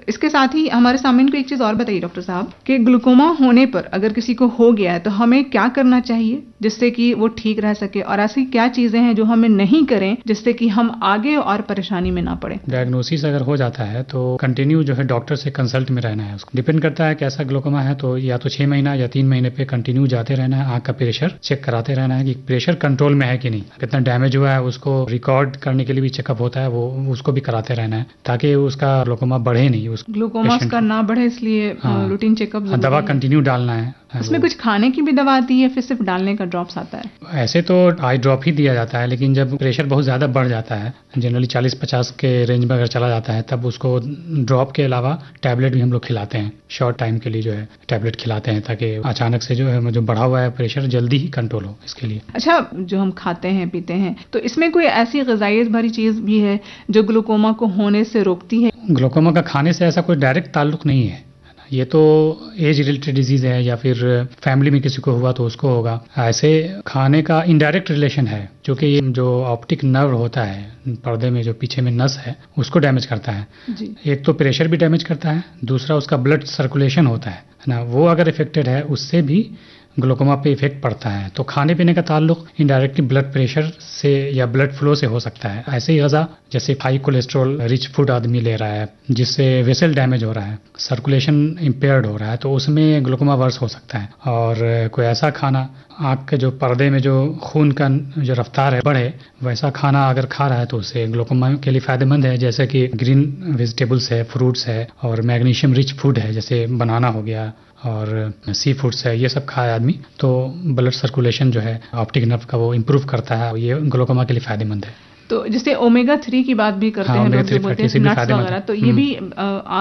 इसके साथ ही हमारे सामने को एक चीज और बताइए डॉक्टर साहब कि ग्लूकोमा होने पर अगर किसी को हो गया है तो हमें क्या करना चाहिए जिससे कि वो ठीक रह सके, और ऐसी क्या चीजें हैं जो हमें नहीं करें जिससे कि हम आगे और परेशानी में ना पड़े? डायग्नोसिस अगर हो जाता है तो कंटिन्यू जो है डॉक्टर से कंसल्ट में रहना है। उसको डिपेंड करता है कैसा ग्लूकोमा है, तो या तो 6 महीना या 3 महीने पे कंटिन्यू जाते रहना है, आंख का प्रेशर चेक कराते रहना है कि प्रेशर कंट्रोल में है कि नहीं, कितना डैमेज हुआ है उसको रिकॉर्ड करने के लिए भी चेकअप होता है, वो उसको भी कराते रहना है ताकि उसका ग्लूकोमा बढ़े नहीं। ग्लूकोमा का ना बढ़े इसलिए रूटीन चेकअप, दवा कंटिन्यू डालना है। उसमें कुछ खाने की भी दवा आती है, फिर सिर्फ डालने का ड्रॉप्स आता है? ऐसे तो आई ड्रॉप ही दिया जाता है, लेकिन जब प्रेशर बहुत ज़्यादा बढ़ जाता है, जनरली 40-50 के रेंज में अगर चला जाता है, तब उसको ड्रॉप के अलावा टैबलेट भी हम लोग खिलाते हैं। शॉर्ट टाइम के लिए जो है टैबलेट खिलाते हैं ताकि अचानक से जो है जो बढ़ा हुआ है प्रेशर जल्दी ही कंट्रोल हो इसके लिए। अच्छा, जो हम खाते हैं पीते हैं तो इसमें कोई ऐसी ग़िज़ाइयत भरी चीज़ भी है जो ग्लूकोमा को होने से रोकती है? ग्लूकोमा का खाने से ऐसा कोई डायरेक्ट ताल्लुक नहीं है, ये तो एज रिलेटेड डिजीज है या फिर फैमिली में किसी को हुआ तो उसको होगा। ऐसे खाने का इनडायरेक्ट रिलेशन है, क्योंकि ये जो ऑप्टिक नर्व होता है पर्दे में जो पीछे में नस है उसको डैमेज करता है जी। एक तो प्रेशर भी डैमेज करता है, दूसरा उसका ब्लड सर्कुलेशन होता है ना, वो अगर इफेक्टेड है उससे भी ग्लूकोमा पे इफेक्ट पड़ता है। तो खाने पीने का ताल्लुक इनडायरेक्टली ब्लड प्रेशर से या ब्लड फ्लो से हो सकता है। ऐसे ही गज़ा जैसे हाई कोलेस्ट्रॉल रिच फूड आदमी ले रहा है जिससे वेसल डैमेज हो रहा है, सर्कुलेशन इम्पेयर्ड हो रहा है, तो उसमें ग्लूकोमा वर्स हो सकता है। और कोई ऐसा खाना आँख के जो पर्दे में जो खून का जो रफ्तार है बढ़े, वैसा खाना अगर खा रहा है तो उससे ग्लूकोमा के लिए फ़ायदेमंद है, जैसे कि ग्रीन वेजिटेबल्स है, फ्रूट्स है और मैग्नीशियम रिच फूड है जैसे बनाना हो गया और सी फूड्स है, ये सब खाए आदमी तो ब्लड सर्कुलेशन जो है ऑप्टिक नर्व का वो इम्प्रूव करता है, ये ग्लूकोमा के लिए फ़ायदेमंद है। तो जैसे ओमेगा 3 की बात भी करते हैं लोग, जो बोलते हैं नट्स वगैरह, तो ये भी